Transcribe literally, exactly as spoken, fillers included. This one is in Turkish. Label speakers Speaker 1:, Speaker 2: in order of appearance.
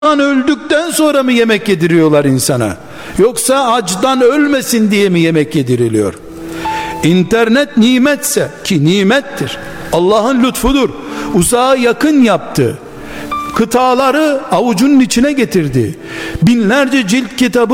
Speaker 1: Öldükten sonra mı yemek yediriyorlar insana? Yoksa açtan ölmesin diye mi yemek yediriliyor? İnternet nimetse, ki nimettir, Allah'ın lütfudur, uzağa yakın yaptı, kıtaları avucunun içine getirdi, binlerce cilt kitabı